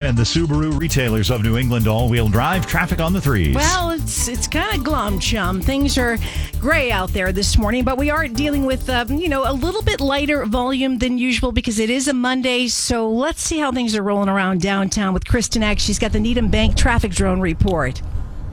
and the Subaru retailers of New England all-wheel drive. Traffic on the threes. Well, it's kind of glum, chum. Things are gray out there this morning, but we are dealing with, a little bit lighter volume than usual because it is a Monday. So let's see how things are rolling around downtown with Kristen Eck. She's got the Needham Bank traffic drone report.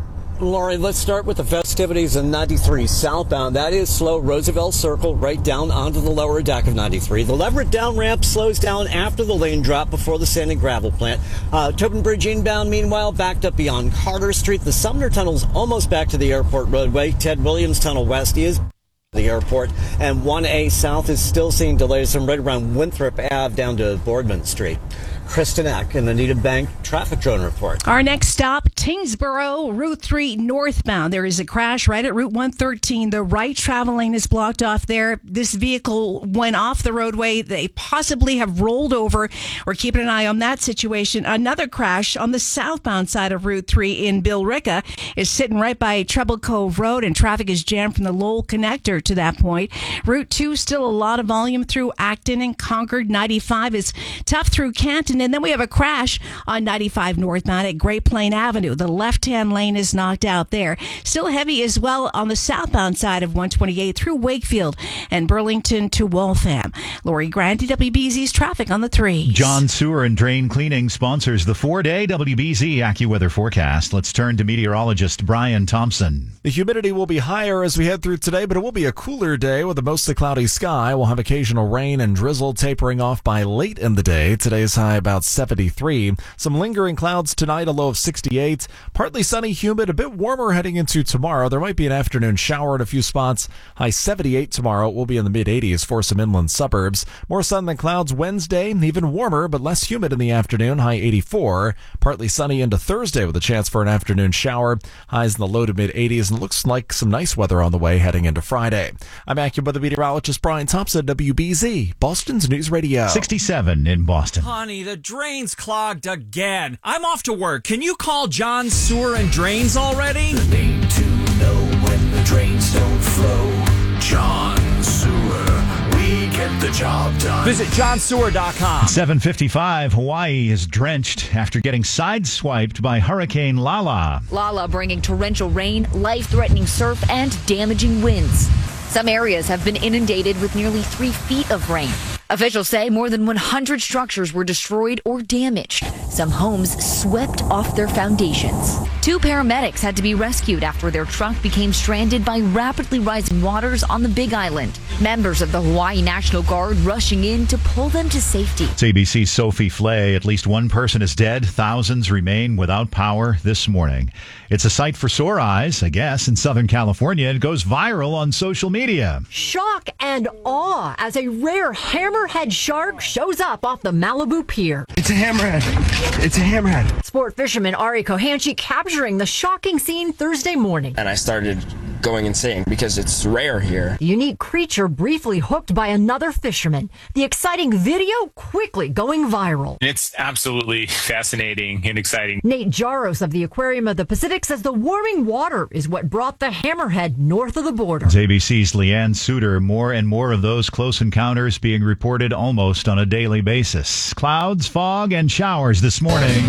Lori, let's start with the festivities in 93 southbound. That is slow. Roosevelt Circle right down onto the lower deck of 93. The Leverett down ramp slows down after the lane drop before the sand and gravel plant. Tobin Bridge inbound, meanwhile, backed up beyond Carter Street. The Sumner Tunnel's almost back to the airport roadway. Ted Williams Tunnel West is the airport. And 1A South is still seeing delays from right around Winthrop Ave down to Boardman Street. Kristen Eck in the Needham Bank traffic drone report. Our next stop, Tyngsboro, Route 3 northbound. There is a crash right at Route 113. The right travel lane is blocked off there. This vehicle went off the roadway. They possibly have rolled over. We're keeping an eye on that situation. Another crash on the southbound side of Route 3 in Billerica is sitting right by Treble Cove Road, and traffic is jammed from the Lowell connector to that point. Route 2, still a lot of volume through Acton and Concord. 95 is tough through Canton. And then we have a crash on 95 northbound at Great Plain Avenue. The left-hand lane is knocked out there. Still heavy as well on the southbound side of 128 through Wakefield and Burlington to Waltham. Lori Grant, WBZ's traffic on the threes. John Sewer and Drain Cleaning sponsors the 4-day WBZ AccuWeather forecast. Let's turn to meteorologist Brian Thompson. The humidity will be higher as we head through today, but it will be a cooler day with a mostly cloudy sky. We'll have occasional rain and drizzle tapering off by late in the day. Today's high about 73. Some lingering clouds tonight, a low of 68. Partly sunny, humid, a bit warmer heading into tomorrow. There might be an afternoon shower in a few spots. High 78 tomorrow. We'll be in the mid-80s for some inland suburbs. More sun than clouds Wednesday, even warmer but less humid in the afternoon. High 84. Partly sunny into Thursday with a chance for an afternoon shower. Highs in the low to mid-80s, and looks like some nice weather on the way heading into Friday. I'm AccuWeather meteorologist Brian Thompson, WBZ, Boston's News Radio. 67 in Boston. Honey, the drain's clogged again. I'm off to work. Can you call John Sewer and Drains already? The name to know when the drains don't flow. John Sewer, we get the job done. Visit johnsewer.com. 7:55, Hawaii is drenched after getting sideswiped by Hurricane Lala. Lala bringing torrential rain, life-threatening surf, and damaging winds. Some areas have been inundated with nearly 3 feet of rain. Officials say more than 100 structures were destroyed or damaged. Some homes swept off their foundations. 2 paramedics had to be rescued after their truck became stranded by rapidly rising waters on the Big Island. Members of the Hawaii National Guard rushing in to pull them to safety. It's ABC's Sophie Flay. At least one person is dead. Thousands remain without power this morning. It's a sight for sore eyes, I guess, in Southern California. It goes viral on social media. Shock and awe as a rare hammerhead shark shows up off the Malibu Pier. It's a hammerhead. It's a hammerhead. Sport fisherman Ari Kohanchi capturing the shocking scene Thursday morning. And I started going insane because it's rare here. The unique creature briefly hooked by another fisherman. The exciting video quickly going viral. It's absolutely fascinating and exciting. Nate Jaros of the Aquarium of the Pacific says the warming water is what brought the hammerhead north of the border. It's ABC's Leanne Suter. More and more of those close encounters being reported almost on a daily basis. Clouds, fog, and showers this morning.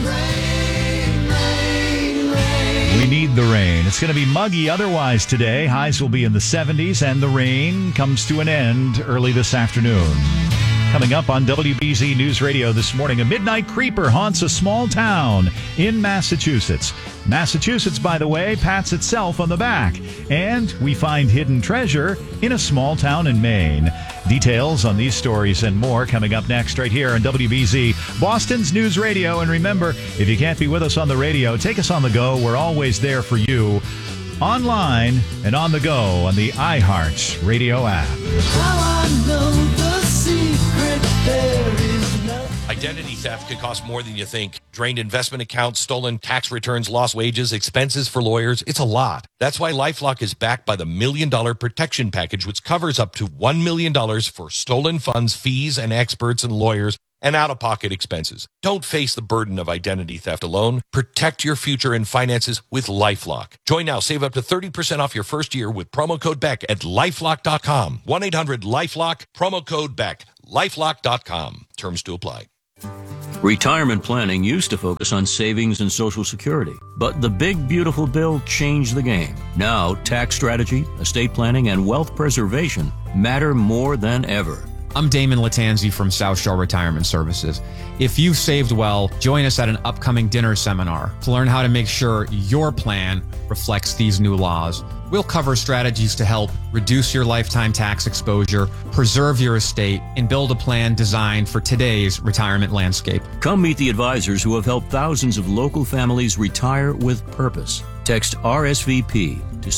We need the rain. It's going to be muggy otherwise today. Highs will be in the 70s, and the rain comes to an end early this afternoon. Coming up on WBZ News Radio this morning, a midnight creeper haunts a small town in Massachusetts. Massachusetts, by the way, pats itself on the back. And we find hidden treasure in a small town in Maine. Details on these stories and more coming up next right here on WBZ, Boston's News Radio. And remember, if you can't be with us on the radio, take us on the go. We're always there for you. Online and on the go on the iHeart Radio app. How I know the secret there is none. Identity theft can cost more than you think. Drained investment accounts, stolen tax returns, lost wages, expenses for lawyers. It's a lot. That's why LifeLock is backed by the $1 Million Protection Package, which covers up to $1 million for stolen funds, fees, and experts and lawyers, and out-of-pocket expenses. Don't face the burden of identity theft alone. Protect your future and finances with LifeLock. Join now. Save up to 30% off your first year with promo code BECK at LifeLock.com. 1-800-LifeLock, promo code BECK. LifeLock.com. Terms to apply. Retirement planning used to focus on savings and Social Security, but the big beautiful bill changed the game. Now, tax strategy, estate planning, and wealth preservation matter more than ever. I'm Damon Latanzi from South Shore Retirement Services. If you've saved well, join us at an upcoming dinner seminar to learn how to make sure your plan reflects these new laws. We'll cover strategies to help reduce your lifetime tax exposure, preserve your estate, and build a plan designed for today's retirement landscape. Come meet the advisors who have helped thousands of local families retire with purpose. Text RSVP to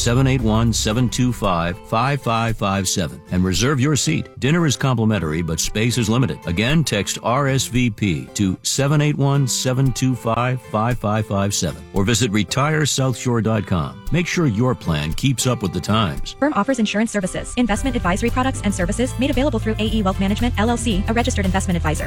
781-725-5557 and reserve your seat. Dinner is complimentary, but space is limited. Again, text RSVP to 781-725-5557 or visit retiresouthshore.com. Make sure your plan keeps up with the times. Firm offers insurance services, investment advisory products and services made available through AE Wealth Management, LLC, a registered investment advisor.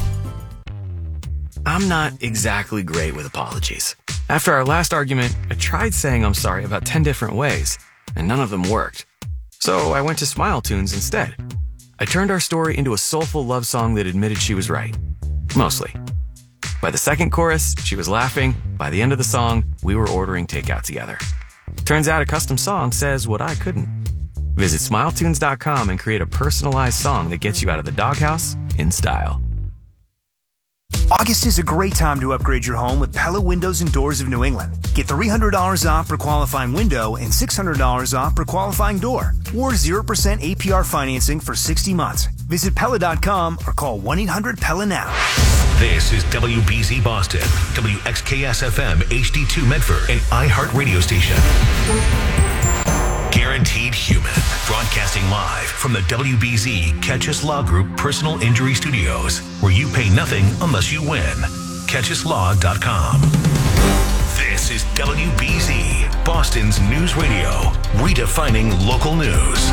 I'm not exactly great with apologies. After our last argument, I tried saying I'm sorry about 10 different ways, and none of them worked. So I went to Smile Tunes instead. I turned our story into a soulful love song that admitted she was right. Mostly. By the second chorus, she was laughing. By the end of the song, we were ordering takeout together. Turns out a custom song says what I couldn't. Visit SmileTunes.com and create a personalized song that gets you out of the doghouse in style. August is a great time to upgrade your home with Pella Windows and Doors of New England. Get $300 off per qualifying window and $600 off per qualifying door, or 0% APR financing for 60 months. Visit Pella.com or call 1-800-PELLA now. This is WBZ Boston, WXKS-FM HD2 Medford, and iHeart Radio Station. Guaranteed Human, broadcasting live from the WBZ Catchus Law Group Personal Injury Studios, where you pay nothing unless you win. CatchusLaw.com. This is WBZ, Boston's news radio, redefining local news.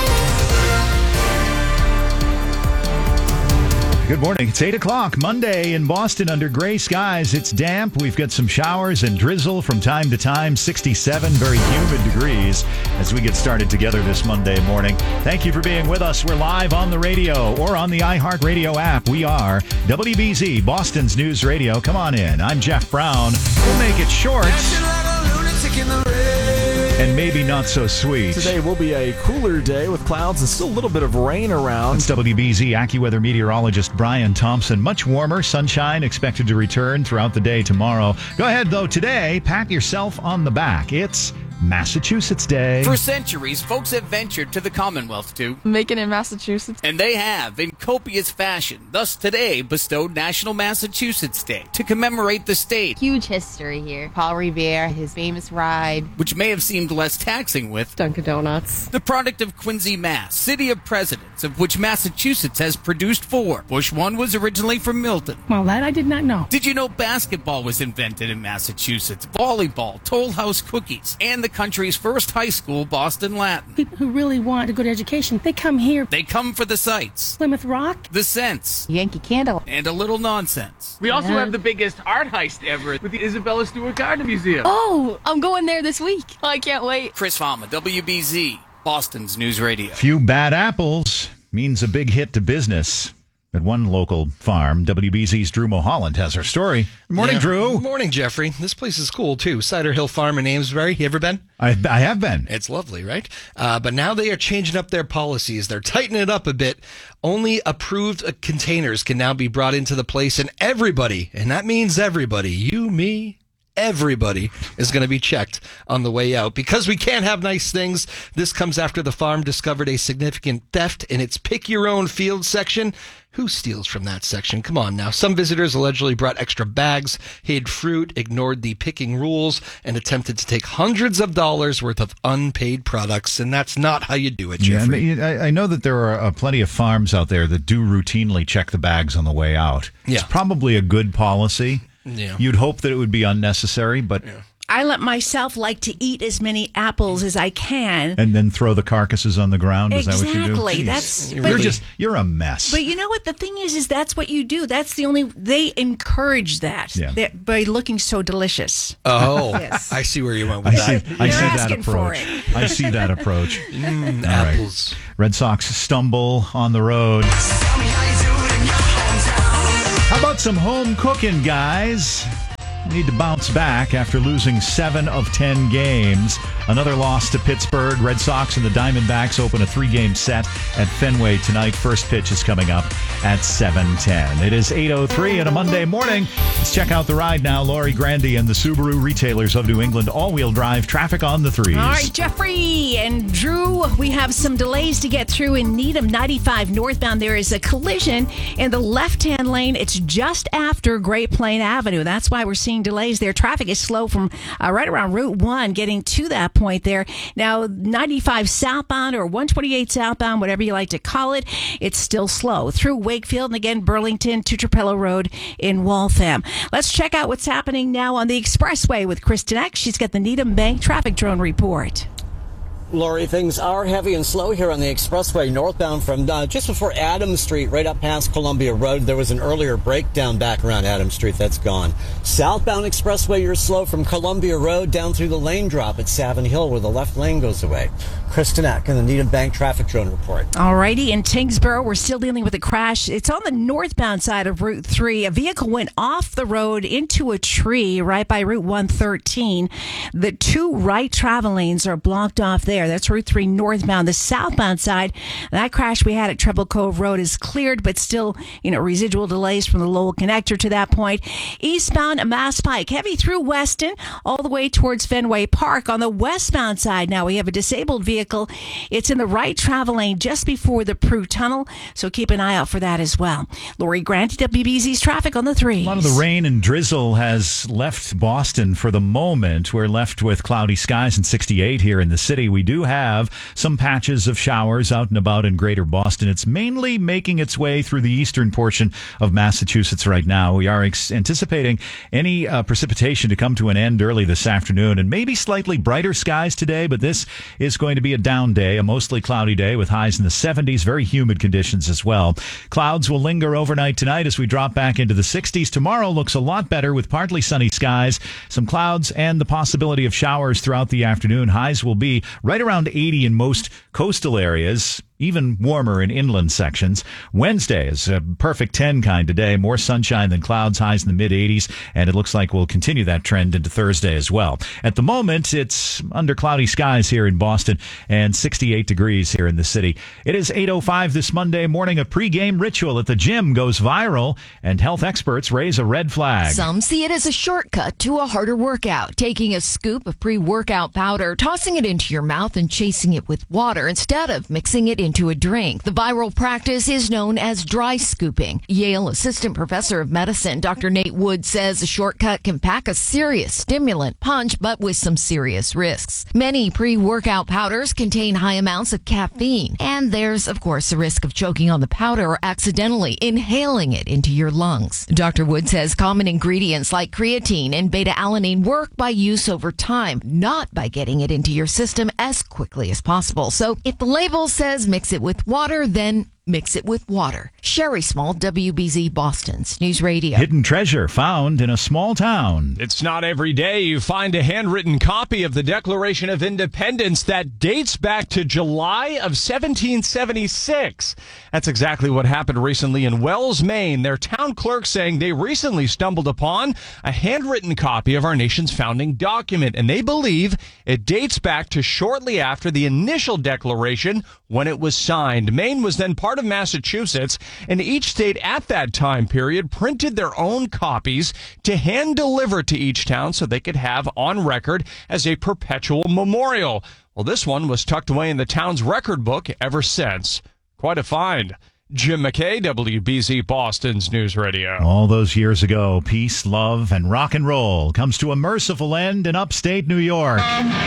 Good morning. It's 8 o'clock, Monday in Boston under gray skies. It's damp. We've got some showers and drizzle from time to time. 67 very humid degrees as we get started together this Monday morning. Thank you for being with us. We're live on the radio or on the iHeartRadio app. We are WBZ, Boston's news radio. Come on in. I'm Jeff Brown. We'll make it short and maybe not so sweet. Today will be a cooler day with clouds and still a little bit of rain around. It's WBZ AccuWeather meteorologist Brian Thompson. Much warmer, sunshine expected to return throughout the day tomorrow. Go ahead, though, today, pat yourself on the back. It's Massachusetts Day. For centuries, folks have ventured to the Commonwealth to make it in Massachusetts. And they have, in copious fashion. Thus, today bestowed National Massachusetts Day to commemorate the state. Huge history here. Paul Revere, his famous ride, which may have seemed less taxing with Dunkin' Donuts. The product of Quincy, Mass., city of presidents, of which Massachusetts has produced 4. Bush 1 was originally from Milton. Well, that I did not know. Did you know basketball was invented in Massachusetts? Volleyball, Toll House cookies, and the country's first high school, Boston Latin. People who really want a good education, they come here. They come for the sights. Plymouth Rock. The sense. Yankee Candle. And a little nonsense. We also have the biggest art heist ever with the Isabella Stewart Gardner Museum. Oh, I'm going there this week. I can't wait. Chris Fama, WBZ, Boston's News Radio. Few bad apples means a big hit to business. At one local farm, WBZ's Drew Mulholland has our story. Good morning, Drew. Good morning, Jeffrey. This place is cool, too. Cider Hill Farm in Amesbury. You ever been? I have been. It's lovely, right? But now they are changing up their policies. They're tightening it up a bit. Only approved containers can now be brought into the place, and everybody, and that means everybody, you, me, everybody is going to be checked on the way out. Because we can't have nice things, this comes after the farm discovered a significant theft in its pick your own field section. Who steals from that section? Come on now. Some visitors allegedly brought extra bags, hid fruit, ignored the picking rules, and attempted to take hundreds of dollars worth of unpaid products. And that's not how you do it, Jeffrey. Yeah, I know that there are plenty of farms out there that do routinely check the bags on the way out. Yeah. It's probably a good policy. Yeah. You'd hope that it would be unnecessary, but... Yeah. I let myself like to eat as many apples as I can. And then throw the carcasses on the ground? Is that what you do? Exactly. Jeez. You're a mess. But you know what? The thing is that's what you do. That's the only... They encourage that by looking so delicious. Oh, yes. I see where you went with that. I see that approach. I see that approach. Apples. Right. Red Sox stumble on the road. How How about some home cooking, guys? Need to bounce back after losing 7 of 10 games. Another loss to Pittsburgh. Red Sox and the Diamondbacks open a 3-game set at Fenway tonight. First pitch is coming up at 7:10. It is 8:03 on a Monday morning. Let's check out the ride now. Lori Grandy and the Subaru retailers of New England. All-wheel drive traffic on the 3s. All right, Jeffrey and Drew, we have some delays to get through in Needham 95 northbound. There is a collision in the left-hand lane. It's just after Great Plain Avenue. That's why we're seeing delays there. Traffic is slow from right around Route 1 getting to that point there. Now, 95 southbound or 128 southbound, whatever you like to call it, it's still slow through Wakefield and again Burlington to Trapello Road in Waltham. Let's check out what's happening now on the expressway with Kristen Eck. She's got the Needham Bank traffic drone report. Lori, things are heavy and slow here on the expressway northbound from just before Adams Street, right up past Columbia Road. There was an earlier breakdown back around Adams Street. That's gone. Southbound expressway, you're slow from Columbia Road down through the lane drop at Savin Hill where the left lane goes away. Kristen Eck in the Needham Bank traffic drone report. All righty. In Tingsboro, we're still dealing with a crash. It's on the northbound side of Route 3. A vehicle went off the road into a tree right by Route 113. The 2 right travel lanes are blocked off there. That's Route 3 northbound. The southbound side, that crash we had at Treble Cove Road is cleared, but still, residual delays from the Lowell connector to that point. Eastbound Mass Pike, heavy through Weston, all the way towards Fenway Park. On the westbound side now, we have a disabled vehicle. It's in the right travel lane just before the Prue Tunnel, so keep an eye out for that as well. Lori Grant, WBZ's traffic on the 3s. A lot of the rain and drizzle has left Boston for the moment. We're left with cloudy skies and 68 here in the city. We do have some patches of showers out and about in greater Boston. It's mainly making its way through the eastern portion of Massachusetts right now. We are anticipating any precipitation to come to an end early this afternoon and maybe slightly brighter skies today, but this is going to be a down day, a mostly cloudy day with highs in the 70s, very humid conditions as well. Clouds will linger overnight tonight as we drop back into the 60s. Tomorrow looks a lot better with partly sunny skies, some clouds, and the possibility of showers throughout the afternoon. Highs will be right around 80 in most coastal areas, even warmer in inland sections. Wednesday is a perfect 10 kind of day. More sunshine than clouds, highs in the mid-80s, and it looks like we'll continue that trend into Thursday as well. At the moment, it's under cloudy skies here in Boston and 68 degrees here in the city. It is 8:05 this Monday morning. A pregame ritual at the gym goes viral, and health experts raise a red flag. Some see it as a shortcut to a harder workout, taking a scoop of pre-workout powder, tossing it into your mouth, and chasing it with water instead of mixing it into a drink. The viral practice is known as dry scooping. Yale assistant professor of medicine Dr. Nate Wood says a shortcut can pack a serious stimulant punch, but with some serious risks. Many pre-workout powders contain high amounts of caffeine, and there's, of course, a risk of choking on the powder or accidentally inhaling it into your lungs. Dr. Wood says common ingredients like creatine and beta-alanine work by use over time, not by getting it into your system as quickly as possible. So if the label says mix it with water, then mix it with water. Sherry Small, WBZ Boston's News Radio. Hidden treasure found in a small town. It's not every day you find a handwritten copy of the Declaration of Independence that dates back to July of 1776. That's exactly what happened recently in Wells, Maine. Their town clerk saying they recently stumbled upon a handwritten copy of our nation's founding document, and they believe it dates back to shortly after the initial declaration when it was signed. Maine was then part of Massachusetts, and each state at that time period printed their own copies to hand deliver to each town so they could have on record as a perpetual memorial. Well, this one was tucked away in the town's record book ever since. Quite a find. Jim McKay, WBZ Boston's News Radio. All those years ago, peace, love, and rock and roll comes to a merciful end in upstate New York.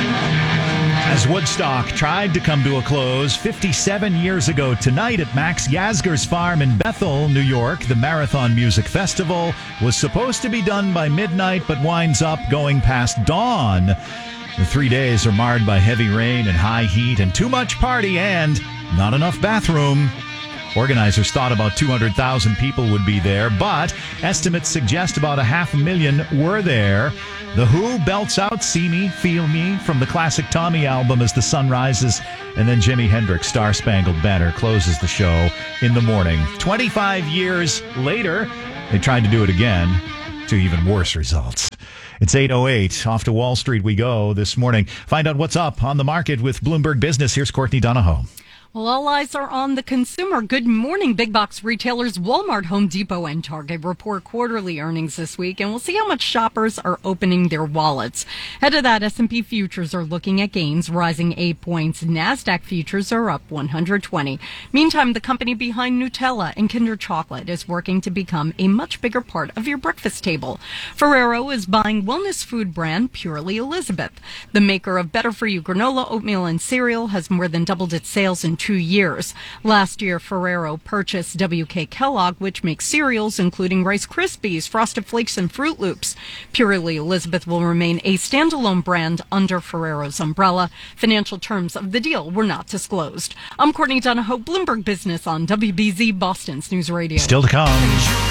As Woodstock tried to come to a close 57 years ago tonight at Max Yasgur's farm in Bethel, New York, the Marathon Music Festival was supposed to be done by midnight, but winds up going past dawn. The 3 days are marred by heavy rain and high heat and too much party and not enough bathroom. Organizers thought about 200,000 people would be there, but estimates suggest about 500,000 were there. The Who belts out See Me, Feel Me from the classic Tommy album as the sun rises, and then Jimi Hendrix' Star Spangled Banner closes the show in the morning. 25 years later, They tried to do it again to even worse results. It's 8:08. Off to Wall Street we go this morning. Find out what's up on the market with Bloomberg Business. Here's Courtney Donahoe. Well, all eyes are on the consumer. Good morning. Big box retailers Walmart, Home Depot, and Target report quarterly earnings this week, and we'll see how much shoppers are opening their wallets. Ahead of that, S&P futures are looking at gains, rising 8 points. NASDAQ futures are up 120. Meantime, the company behind Nutella and Kinder Chocolate is working to become a much bigger part of your breakfast table. Ferrero is buying wellness food brand Purely Elizabeth. The maker of better-for-you granola, oatmeal, and cereal has more than doubled its sales in 2 years. Last year, Ferrero purchased WK Kellogg, which makes cereals including Rice Krispies, Frosted Flakes, and Fruit Loops. Purely Elizabeth will remain a standalone brand under Ferrero's umbrella. Financial terms of the deal were not disclosed. I'm Courtney Donahoe, Bloomberg Business on WBZ Boston's News Radio. Still to come.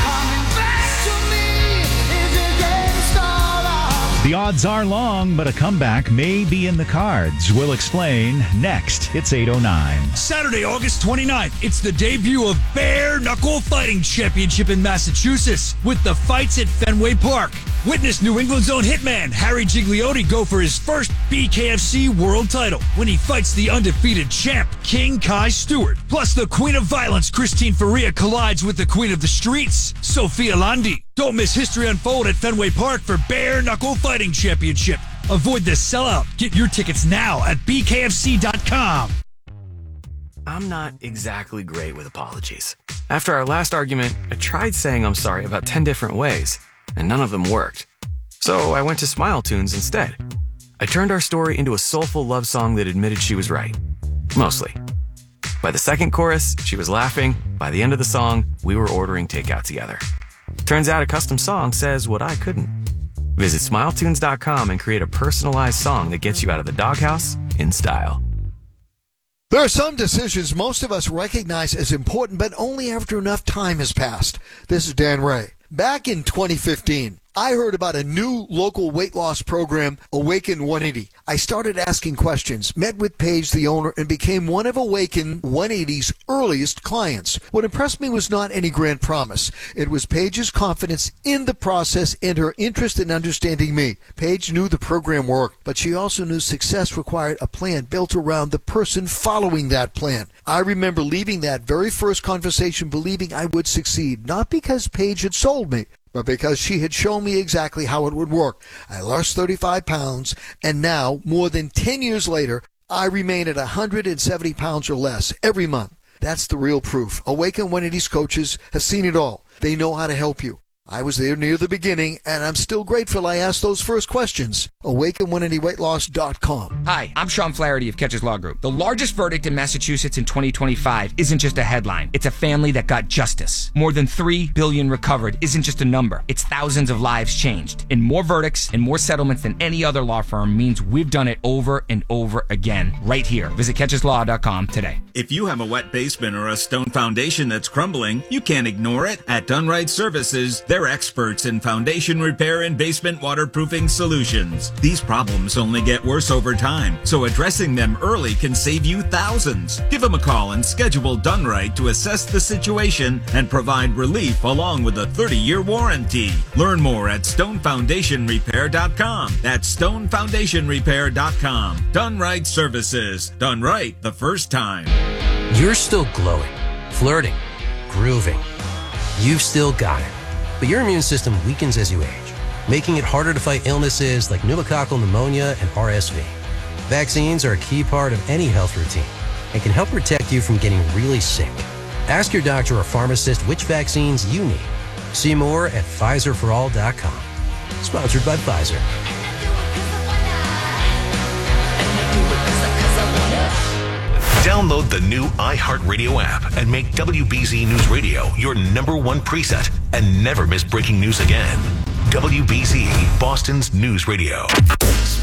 The odds are long, but a comeback may be in the cards. We'll explain next. It's 8:09. Saturday, August 29th, it's the debut of Bare Knuckle Fighting Championship in Massachusetts with the fights at Fenway Park. Witness New England's own hitman Harry Gigliotti go for his first BKFC world title when he fights the undefeated champ King Kai Stewart. Plus, the Queen of Violence Christine Faria collides with the Queen of the Streets Sophia Landi. Don't miss history unfold at Fenway Park for Bare Knuckle Fighting Championship. Avoid the sellout. Get your tickets now at bkfc.com. I'm not exactly great with apologies. After our last argument, I tried saying I'm sorry about 10 different ways, and none of them worked. So I went to Smile Tunes instead. I turned our story into a soulful love song that admitted she was right. Mostly. By the second chorus, she was laughing. By the end of the song, we were ordering takeout together. Turns out a custom song says what I couldn't. Visit SmileTunes.com and create a personalized song that gets you out of the doghouse in style. There are some decisions most of us recognize as important, but only after enough time has passed. This is Dan Ray. Back in 2015, I heard about a new local weight loss program, Awaken 180. I started asking questions, met with Paige, the owner, and became one of Awaken 180's earliest clients. What impressed me was not any grand promise. It was Paige's confidence in the process and her interest in understanding me. Paige knew the program worked, but she also knew success required a plan built around the person following that plan. I remember leaving that very first conversation believing I would succeed, not because Paige had sold me, but because she had shown me exactly how it would work. I lost 35 pounds, and now, more than 10 years later, I remain at 170 pounds or less every month. That's the real proof. Awaken 180's coaches have seen it all. They know how to help you. I was there near the beginning, and I'm still grateful I asked those first questions. Awaken180weightloss.com. Hi, I'm Sean Flaherty of Catches Law Group. The largest verdict in Massachusetts in 2025 isn't just a headline. It's a family that got justice. More than $3 billion recovered isn't just a number. It's thousands of lives changed. And more verdicts and more settlements than any other law firm means we've done it over and over again, right here. Visit CatchesLaw.com today. If you have a wet basement or a stone foundation that's crumbling, you can't ignore it. At Dunright Services, they're experts in foundation repair and basement waterproofing solutions. These problems only get worse over time, so addressing them early can save you thousands. Give them a call and schedule Dunright to assess the situation and provide relief along with a 30-year warranty. Learn more at stonefoundationrepair.com. That's stonefoundationrepair.com. Dunright Services. Done right the first time. You're still glowing, flirting, grooving. You've still got it. But your immune system weakens as you age, making it harder to fight illnesses like pneumococcal pneumonia and RSV. Vaccines are a key part of any health routine and can help protect you from getting really sick. Ask your doctor or pharmacist which vaccines you need. See more at PfizerForAll.com. Sponsored by Pfizer. Download the new iHeartRadio app and make WBZ News Radio your #1 preset and never miss breaking news again. WBZ, Boston's News Radio.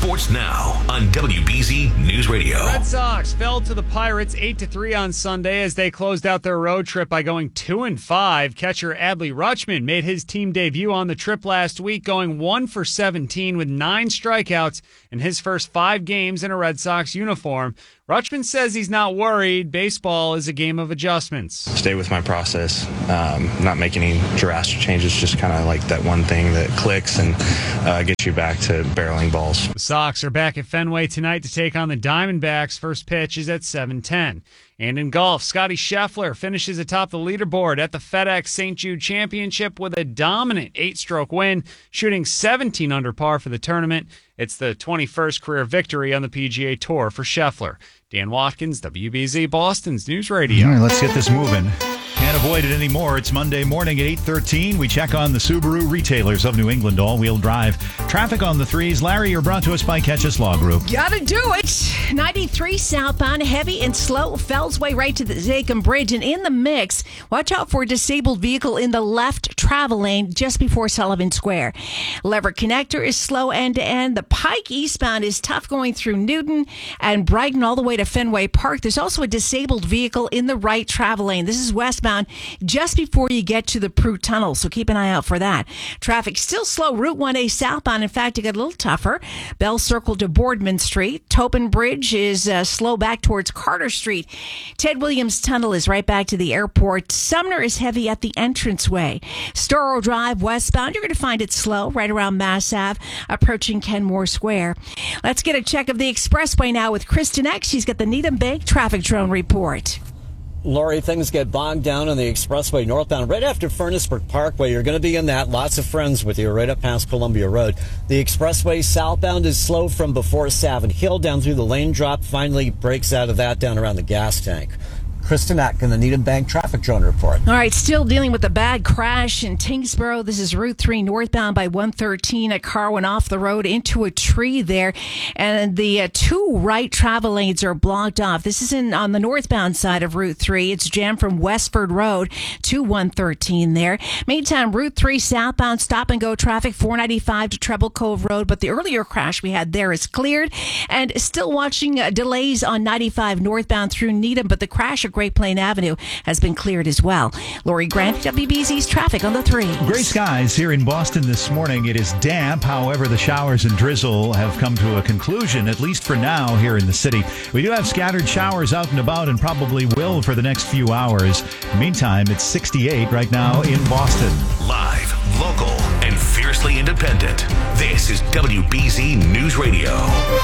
Sports Now on WBZ News Radio. Red Sox fell to the Pirates 8-3 on Sunday as they closed out their road trip by going 2-5. Catcher Adley Rutschman made his team debut on the trip last week, going 1 for 17 with 9 strikeouts in his first 5 games in a Red Sox uniform. Rutschman says he's not worried. Baseball is a game of adjustments. Stay with my process, not make any drastic changes, just kind of like that one thing that clicks and gets you back to barreling balls. The Sox are back at Fenway tonight to take on the Diamondbacks. First pitch is at 7:10. And in golf, Scotty Scheffler finishes atop the leaderboard at the FedEx St. Jude Championship with a dominant 8-stroke win, shooting 17 under par for the tournament. It's the 21st career victory on the PGA Tour for Scheffler. Dan Watkins, WBZ Boston's News Radio. All right, let's get this moving. Can't avoid it anymore. It's Monday morning at 8:13. We check on the Subaru retailers of New England all-wheel drive. Traffic on the threes. Larry, you're brought to us by Ketch's Law Group. Gotta do it. 93 southbound, heavy and slow. Fells way right to the Zachem Bridge. And in the mix, watch out for a disabled vehicle in the left travel lane just before Sullivan Square. Lever Connector is slow end-to-end. The Pike eastbound is tough going through Newton and Brighton all the way to Fenway Park. There's also a disabled vehicle in the right travel lane. This is westbound just before you get to the Prue Tunnel, so keep an eye out for that. Traffic still slow. Route 1A southbound. In fact, it got a little tougher. Bell Circle to Boardman Street. Topin Bridge is slow back towards Carter Street. Ted Williams Tunnel is right back to the airport. Sumner is heavy at the entranceway. Storrow Drive westbound. You're going to find it slow right around Mass Ave, approaching Kenmore Square. Let's get a check of the expressway now with Kristen X. She's got the Needham Bank traffic drone report. Lori, things get bogged down on the expressway northbound right after Furnaceburg Parkway. You're going to be in that. Lots of friends with you right up past Columbia Road. The expressway southbound is slow from before Savin Hill down through the lane drop. Finally breaks out of that down around the gas tank. Kristen Eck in the Needham Bank traffic drone report. All right, still dealing with a bad crash in Tingsboro. This is Route 3 northbound by 113. A car went off the road into a tree there, and the 2 right travel lanes are blocked off. This is on the northbound side of Route 3. It's jammed from Westford Road to 113 there. Meantime, Route 3 southbound stop-and-go traffic, 495 to Treble Cove Road, but the earlier crash we had there is cleared, and still watching delays on 95 northbound through Needham, but the crash at Great Plain Avenue has been cleared as well. Lori Grant, WBZ's traffic on the 3. Gray skies here in Boston this morning. It is damp. However, the showers and drizzle have come to a conclusion, at least for now, here in the city. We do have scattered showers out and about and probably will for the next few hours. Meantime, it's 68 right now in Boston. Live, local, and fiercely independent. This is WBZ News Radio.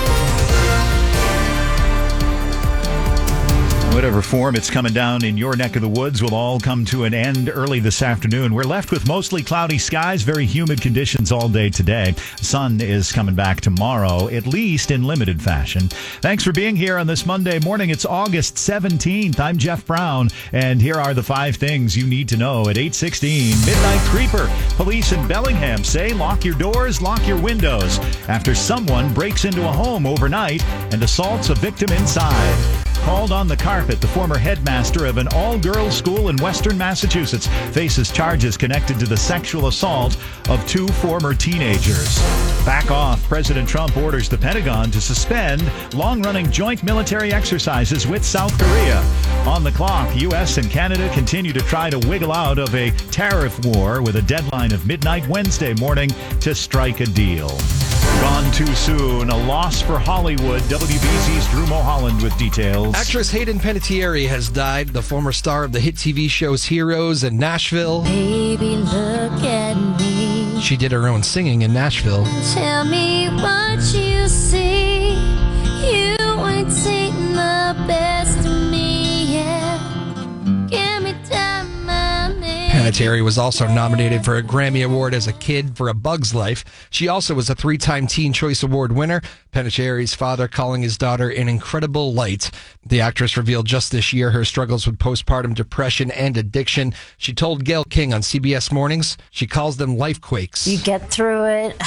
Whatever form it's coming down in your neck of the woods will all come to an end early this afternoon. We're left with mostly cloudy skies, very humid conditions all day today. Sun is coming back tomorrow, at least in limited fashion. Thanks for being here on this Monday morning. It's August 17th. I'm Jeff Brown, and here are the 5 things you need to know at 8:16. Midnight Creeper. Police in Bellingham say lock your doors, lock your windows after someone breaks into a home overnight and assaults a victim inside. Called on the carpet, the former headmaster of an all-girls school in Western Massachusetts faces charges connected to the sexual assault of 2 former teenagers. Back off. President Trump orders the Pentagon to suspend long-running joint military exercises with South Korea. On the clock, U.S. and Canada continue to try to wiggle out of a tariff war with a deadline of midnight Wednesday morning to strike a deal. Gone too soon. A loss for Hollywood. WBZ's Drew Mulholland with details. Actress Hayden Panettiere has died, the former star of the hit TV shows Heroes and Nashville. Baby, look at me. She did her own singing in Nashville. Tell me what you see. You ain't seen the best of me yet. Give me time, my man. Panettiere was also nominated for a Grammy Award as a kid for A Bug's Life. She also was a 3-time Teen Choice Award winner, Panettiere's father calling his daughter an incredible light. The actress revealed just this year her struggles with postpartum depression and addiction. She told Gayle King on CBS Mornings she calls them life quakes. You get through it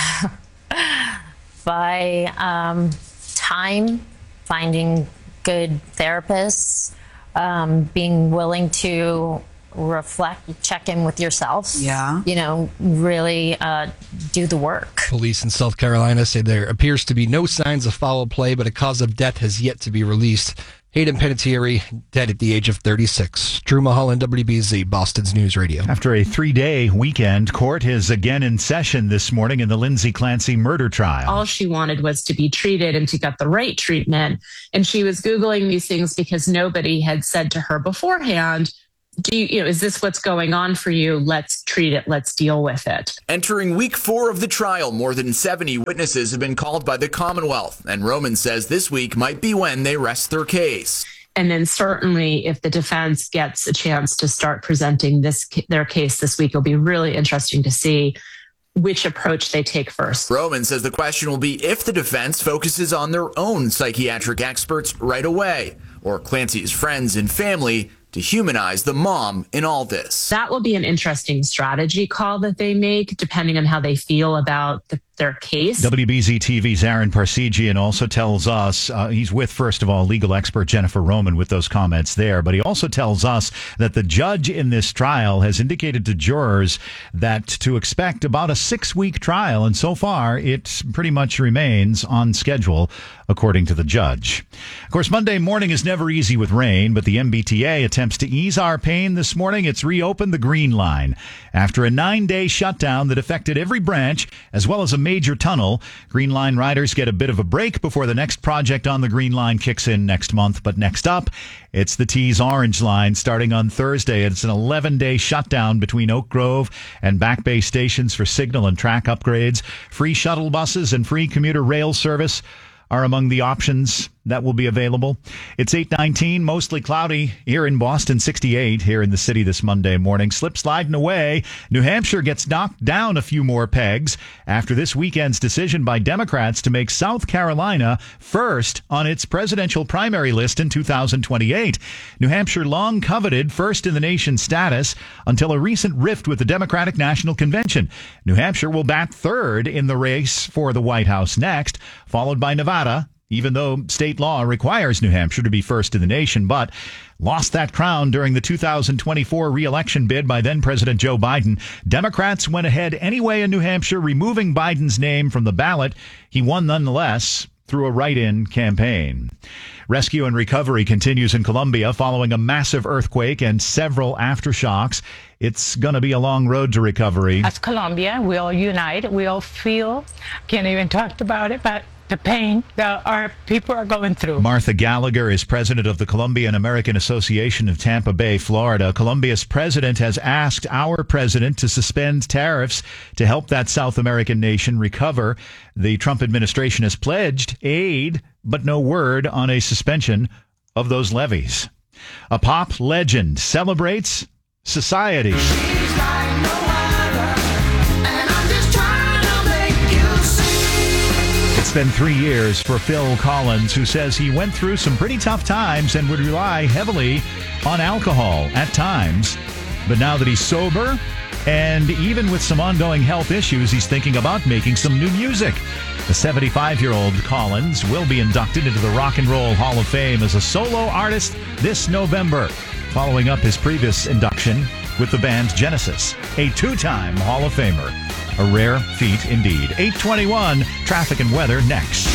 by time, finding good therapists, being willing to reflect, check in with yourself. Yeah. Really do the work. Police in South Carolina say there appears to be no signs of foul play, but a cause of death has yet to be released. Hayden Panettiere, dead at the age of 36. Drew Mulholland, WBZ, Boston's News Radio. After a 3-day weekend, court is again in session this morning in the Lindsay Clancy murder trial. All she wanted was to be treated and to get the right treatment. And she was Googling these things because nobody had said to her beforehand, is this what's going on for you? Let's treat it. Let's deal with it. Entering week 4 of the trial, more than 70 witnesses have been called by the Commonwealth, and Roman says this week might be when they rest their case. And then certainly if the defense gets a chance to start presenting their case this week, it'll be really interesting to see which approach they take first. Roman says the question will be if the defense focuses on their own psychiatric experts right away, or Clancy's friends and family, to humanize the mom in all this. That will be an interesting strategy call that they make, depending on how they feel about their case. WBZ TV's Aaron Parsegian also tells us, he's with, first of all, legal expert Jennifer Roman with those comments there, but he also tells us that the judge in this trial has indicated to jurors that to expect about a 6-week trial, and so far it pretty much remains on schedule, according to the judge. Of course, Monday morning is never easy with rain, but the MBTA attempts to ease our pain this morning. It's reopened the Green Line. After a 9-day shutdown that affected every branch, as well as a major tunnel, Green Line riders get a bit of a break before the next project on the Green Line kicks in next month. But next up, it's the T's Orange Line starting on Thursday. It's an 11-day shutdown between Oak Grove and Back Bay stations for signal and track upgrades. Free shuttle buses and free commuter rail service are among the options that will be available. It's 8:19, mostly cloudy here in Boston, 68 here in the city this Monday morning. Slip sliding away. New Hampshire gets knocked down a few more pegs after this weekend's decision by Democrats to make South Carolina first on its presidential primary list in 2028. New Hampshire long coveted first in the nation status until a recent rift with the Democratic National Convention. New Hampshire will bat third in the race for the White House next, followed by Nevada, even though state law requires New Hampshire to be first in the nation, but lost that crown during the 2024 re-election bid by then-President Joe Biden. Democrats went ahead anyway in New Hampshire, removing Biden's name from the ballot. He won nonetheless through a write-in campaign. Rescue and recovery continues in Colombia following a massive earthquake and several aftershocks. It's going to be a long road to recovery. As Colombia, we all unite. We all feel, can't even talk about it, but the pain that our people are going through. Martha Gallagher is president of the Colombian American Association of Tampa Bay, Florida. Colombia's president has asked our president to suspend tariffs to help that South American nation recover. The Trump administration has pledged aid, but no word on a suspension of those levies. A pop legend celebrates society. It's been 3 years for Phil Collins, who says he went through some pretty tough times and would rely heavily on alcohol at times. But now that he's sober, and even with some ongoing health issues, he's thinking about making some new music. The 75-year-old Collins will be inducted into the Rock and Roll Hall of Fame as a solo artist this November, following up his previous induction with the band Genesis, a 2-time Hall of Famer. A rare feat indeed. 8:21, traffic and weather next.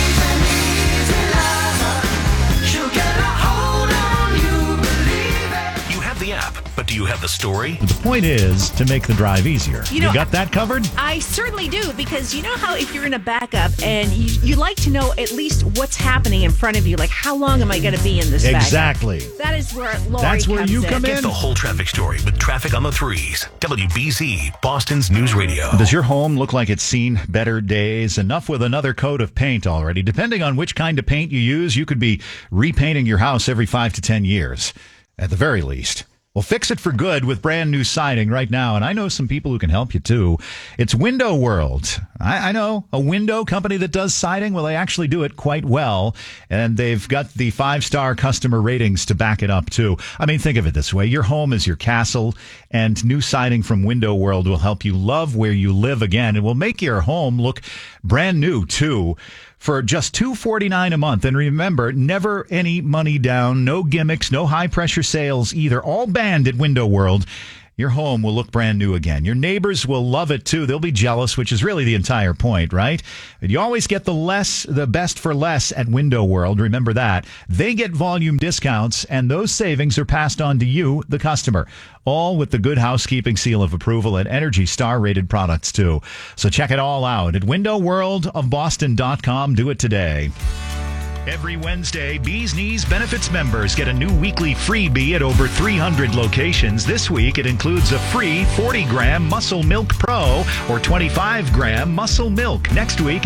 You have the app, but do you have the story? The point is to make the drive easier. You got that covered? I certainly do, because you know how if you're in a backup and you like to know at least what's happening in front of you, like how long am I going to be in this Exactly. backup? That is where Lori That's where comes you in. come Get in. the whole traffic story with Traffic on the Threes. WBZ, Boston's News Radio. Does your home look like it's seen better days? Enough with another coat of paint already. Depending on which kind of paint you use, you could be repainting your house every 5 to 10 years, at the very least. Well, fix it for good with brand new siding right now, and I know some people who can help you too. It's Window World. I know a window company that does siding. Well, they actually do it quite well, and they've got the 5-star customer ratings to back it up too. I mean, think of it this way. Your home is your castle, and new siding from Window World will help you love where you live again. It will make your home look brand new too, for just $249 a month. And remember, never any money down, no gimmicks, no high-pressure sales either. All bank grand at Window World, your home will look brand new again. Your neighbors will love it too. They'll be jealous, which is really the entire point, right? But you always get the best for less at Window World. Remember that. They get volume discounts, and those savings are passed on to you, the customer. All with the Good Housekeeping seal of approval and Energy Star rated products too. So check it all out at windowworldofboston.com. Do it today. Every Wednesday, Bee's Knees Benefits members get a new weekly freebie at over 300 locations. This week, it includes a free 40-gram Muscle Milk Pro or 25-gram Muscle Milk. Next week,